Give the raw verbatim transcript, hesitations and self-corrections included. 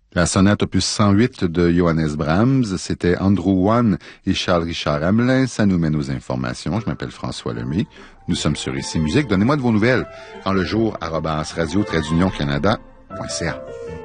La sonate opus cent huit de Johannes Brahms, c'était Andrew Wan et Charles-Richard Hamelin. Ça nous mène aux informations. Je m'appelle François Lemay. Nous sommes sur Ici Musique. Donnez-moi de vos nouvelles. Quand le jour, arobase radio trait d'union canada point c a.